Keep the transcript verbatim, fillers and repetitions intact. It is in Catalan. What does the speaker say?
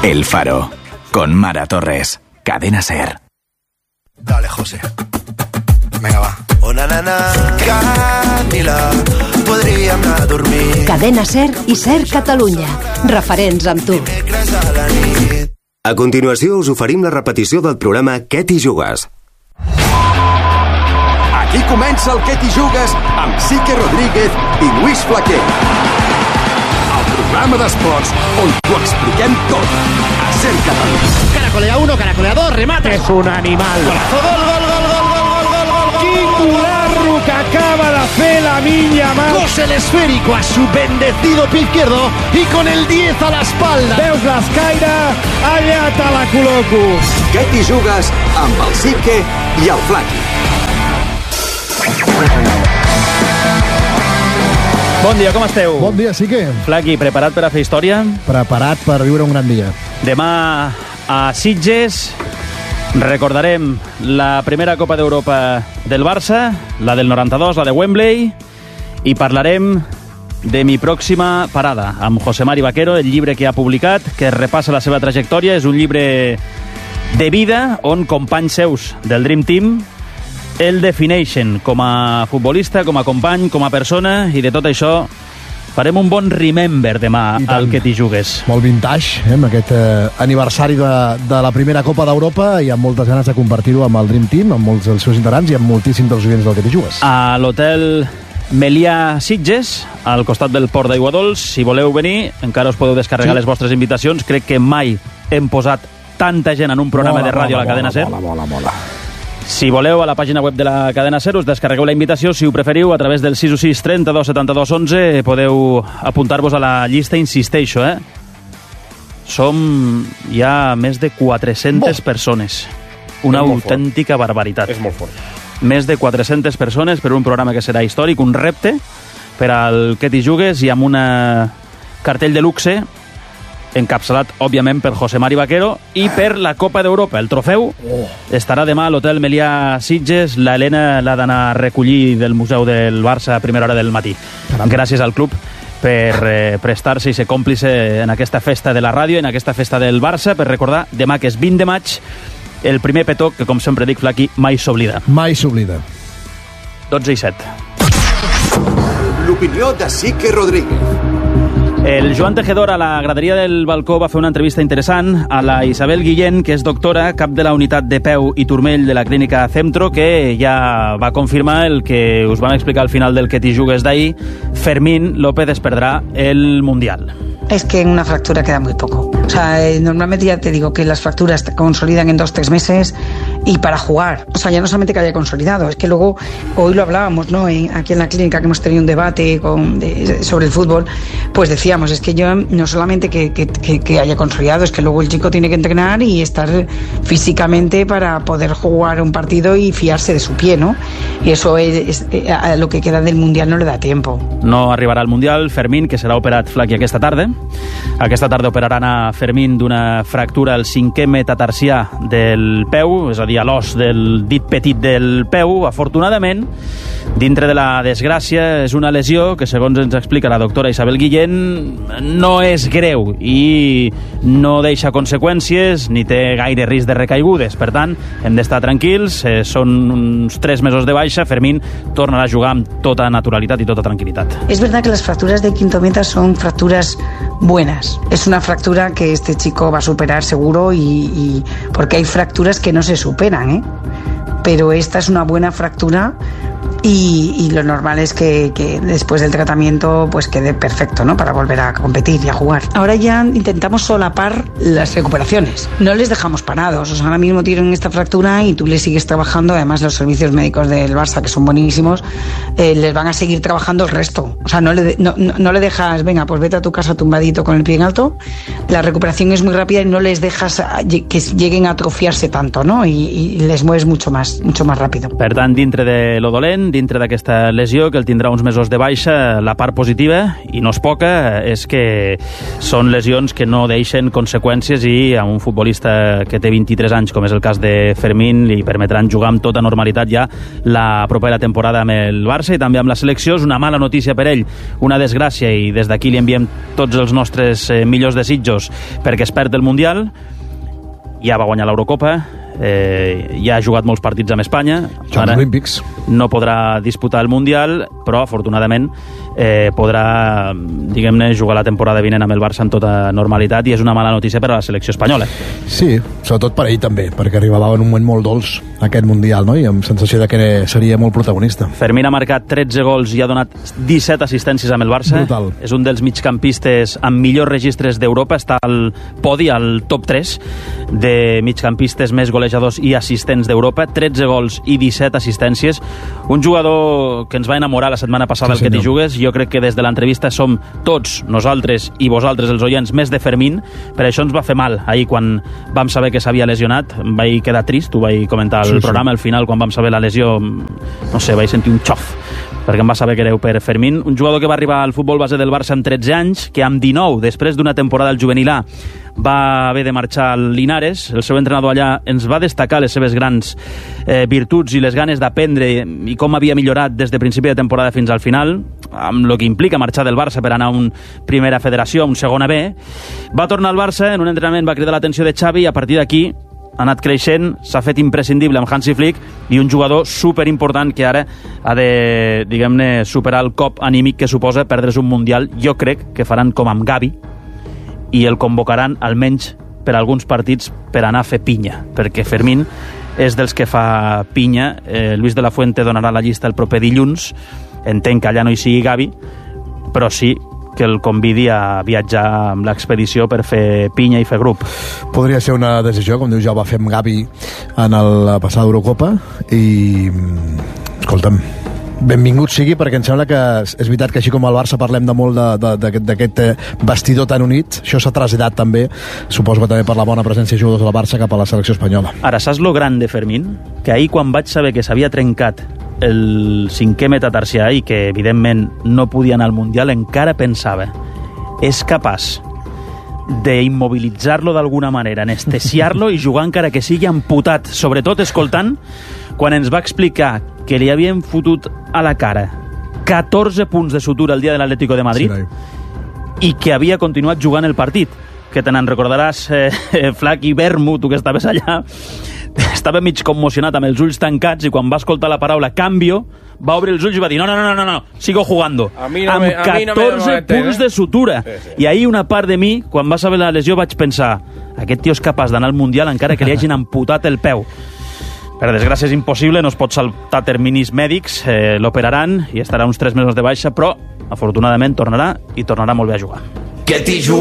El Faro, con Mara Torres, Cadena SER. Dale, José. Venga, va. Una nana, Camila, podríem anar a dormir. Cadena SER i SER Catalunya. Referents amb tu. A continuació us oferim la repetició del programa Què t'hi jugues? Aquí comença el Què t'hi jugues amb Sique Rodríguez i Luis Flaquer. El programa d'esports on t'ho expliquem tot. A SER Catalunya. Caracolea uno, caracolea dos, remate. És un animal. Gol, gol, gol, gol, gol, gol, gol, gol, gol. Quin cularro que acaba de fer la Minya Mar. Cose el esférico a su bendecido pie izquierdo y con el diez a la espalda. Veus l'escaire? Allà te la col·loco. Què t'hi jugues amb el Sique i el Flaqui. Bon dia, com esteu? Bon dia, sí que... Flaqui, preparat per a fer història? Preparat per viure un gran dia. Demà a Sitges recordarem la primera Copa d'Europa del Barça, la del noranta-dos, la de Wembley, i parlarem de Mi pròxima parada, amb José Mari Vaquero, el llibre que ha publicat, que repassa la seva trajectòria. És un llibre de vida on companys seus del Dream Team el defineixen com a futbolista, com a company, com a persona, i de tot això farem un bon remember demà al Què t'hi jugues. Molt vintage, eh, amb aquest eh, aniversari de, de la primera Copa d'Europa, i amb moltes ganes de compartir-ho amb el Dream Team, amb molts dels seus integrants i amb moltíssims dels oients del Què t'hi jugues. A l'hotel Melià Sitges, al costat del Port d'Aiguadols. Si voleu venir, encara us podeu descarregar sí. les vostres invitacions. Crec que mai hem posat tanta gent en un programa mola, de ràdio mola, a la cadena mola, SER. Mola, mola, mola. Si voleu, a la pàgina web de la cadena SER us descarregueu la invitació. Si ho preferiu, a través del sis u sis trenta-dos setanta-dos onze podeu apuntar-vos a la llista. Insisteixo, eh? Som ja més de quatre-centes molt. persones. Una autèntica fort. barbaritat. És molt fort. Més de quatre-centes persones per un programa que serà històric, un repte per al Què t'hi jugues, i amb una cartell de luxe encapçalat, òbviament, per José Mari Vaquero, i per la Copa d'Europa. El trofeu oh. estarà demà a l'hotel Melià Sitges. La Helena l'ha d'anar a recollir del Museu del Barça a primera hora del matí. Caram. Gràcies al club per eh, prestar-se i ser còmplice en aquesta festa de la ràdio, en aquesta festa del Barça, per recordar demà, que és vint de maig, el primer petó que, com sempre dic, Flaqui, mai s'oblida. Mai s'oblida. dotze i set. L'opinió de Sique Rodríguez. El Joan Tejedor a la graderia del balcó va fer una entrevista interessant a la Isabel Guillén, que és doctora, cap de la unitat de peu i turmell de la clínica Centro, que ja va confirmar el que us vam explicar al final del Què t'hi jugues d'ahir. Fermín López es perdrá el Mundial. Es que en una fractura queda muy poco. O sea, eh, normalmente ya te digo que las fracturas te consolidan en dos, tres meses, y para jugar. O sea, ya no solamente que haya consolidado, es que luego, hoy lo hablábamos, ¿no? En, aquí en la clínica, que hemos tenido un debate con, de, sobre el fútbol, pues decíamos, es que yo no solamente que, que, que, que haya consolidado, es que luego el chico tiene que entrenar y estar físicamente para poder jugar un partido y fiarse de su pie, ¿no? Y eso es, es, a lo que queda del Mundial no le da tiempo. No arribarà al Mundial Fermín, que serà operat, Flaqui, aquesta tarda. Aquesta tarda operaran a Fermín d'una fractura al cinquè metatarsià del peu, és a dir, a l'os del dit petit del peu. Afortunadament, dintre de la desgràcia, és una lesió que, segons ens explica la doctora Isabel Guillén, no és greu i no deixa conseqüències ni té gaire risc de recaigudes. Per tant, hem d'estar tranquils. Eh, són uns tres mesos de baixa. Fermín tornarà a jugar amb tota naturalitat i tota tranquil·litat. Es verdad que las fracturas de quinto meta son fracturas buenas. Es una fractura que este chico va a superar seguro, y, y porque hay fracturas que no se superan, ¿eh? Pero esta es una buena fractura. Y, y lo normal es que, que después del tratamiento pues quede perfecto, ¿no? Para volver a competir y a jugar. Ahora ya intentamos solapar las recuperaciones. No les dejamos parados. O sea, ahora mismo tienen esta fractura y tú les sigues trabajando. Además, los servicios médicos del Barça, que son buenísimos, eh, les van a seguir trabajando el resto. O sea, no le, de, no, no, no le dejas, venga, pues vete a tu casa tumbadito con el pie en alto. La recuperación es muy rápida y no les dejas a, que lleguen a atrofiarse tanto, ¿no? Y, y les mueves mucho más, mucho más rápido. Per tant, dintre de lo dolent, dintre d'aquesta lesió, que el tindrà uns mesos de baixa, la part positiva, i no és poca, és que són lesions que no deixen conseqüències, i a un futbolista que té vint-i-tres anys, com és el cas de Fermín, li permetran jugar amb tota normalitat ja la propera temporada amb el Barça i també amb la selecció. És una mala notícia per ell, una desgràcia, i des d'aquí li enviem tots els nostres eh, millors desitjos golejadors perquè es perd el Mundial, ja va guanyar l'Eurocopa, eh, ja ha jugat molts partits amb Espanya, Jocs Olímpics, no podrà disputar el Mundial, però afortunadament eh, podrà, diguem-ne, jugar la temporada vinent amb el Barça amb tota normalitat, i és una mala notícia per a la selecció espanyola. Sí, sobretot per ell també, perquè arribava en un moment molt dolç aquest Mundial, no? I amb sensació de que seria molt protagonista. Fermín ha marcat tretze gols i ha donat disset assistències amb el Barça. Brutal. És un dels migcampistes amb millors registres d'Europa, està al podi, al top tres de migcampistes més golejadors i assistents d'Europa, tretze gols i disset assistències. Un jugador que ens va enamorar la setmana passada, sí, el que t'hi jugues. Jo crec que des de l'entrevista som tots, nosaltres i vosaltres, els oients, més de Fermín. Per això ens va fer mal ahir quan vam saber que s'havia lesionat. Vaig quedar trist, ho vaig comentar al sí, programa, sí. Al final, quan vam saber la lesió, no sé, vaig sentir un xof, perquè em va saber que éreu per Fermín. Un jugador que va arribar al futbol base del Barça amb tretze anys, que amb dinou, després d'una temporada al juvenil A, va haver de marxar al Linares. El seu entrenador allà ens va destacar les seves grans eh, virtuts i les ganes d'aprendre i com havia millorat des de principi de temporada fins al final, amb el que implica marxar del Barça per anar a una primera federació, a un segona B. Va tornar al Barça, en un entrenament va cridar l'atenció de Xavi, i a partir d'aquí ha anat creixent, s'ha fet imprescindible amb Hansi Flick, i un jugador superimportant que ara ha de, diguem-ne, superar el cop anímic que suposa perdre's un Mundial. Jo crec que faran com amb Gavi i el convocaran almenys per alguns partits per anar a fer pinya, perquè Fermín és dels que fa pinya. eh, Luis de la Fuente donarà la llista el proper dilluns. Entenc que allà no hi sigui Gavi, però sí que el convidi a viatjar amb l'expedició per fer pinya i fer grup. Podria ser una decisió, com diu, ja ho va fer amb Gavi en la passada Eurocopa, i escolta'm, benvingut sigui, perquè em sembla que és veritat que així com al Barça parlem de molt d'aquest vestidor tan unit, això s'ha traslladat també, suposo que també per la bona presència de jugadors de la Barça cap a la selecció espanyola. Ara, saps lo gran de Fermín? Que ahir, quan vaig saber que s'havia trencat el cinquè metatarsià i que evidentment no podia anar al Mundial, encara pensava, és capaç d'immobilitzar-lo d'alguna manera, anestesiar-lo i jugar encara que sigui amputat, sobretot escoltant quan ens va explicar que li havien fotut a la cara catorze punts de sutura el dia de l'Atlético de Madrid, sí, i que havia continuat jugant el partit, que te n'en recordaràs, eh, Flac i Bermu, tu que estaves allà, estava mig commocionat amb els ulls tancats, i quan va escoltar la paraula cambio va obrir els ulls i va dir no, no, no, no, no, sigo jugando, a mi no amb me, a catorze mi no me punts eh? de sutura, sí, sí. I ahir una part de mi, quan va saber la lesió, vaig pensar, aquest tio és capaç d'anar al Mundial encara que li hagin amputat el peu. Per desgràcia és impossible, no es pot saltar terminis mèdics, eh, l'operaran i estarà uns tres mesos de baixa, però afortunadament tornarà, i tornarà molt bé a jugar. Que t'hi